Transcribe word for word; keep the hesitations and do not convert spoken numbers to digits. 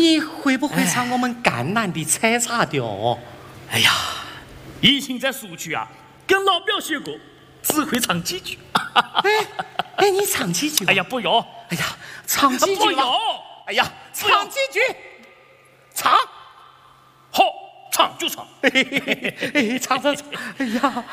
你会不会唱我们赣南的采茶调？ 哎呀，以前在苏区啊，跟老表学过，只会唱几句。 哎哎，你唱几句？ 哎呀，不要！ 哎呀，唱几句不要！ 哎呀，唱几句？唱， 好，唱就唱。 嘿嘿嘿嘿，唱唱唱！哎呀。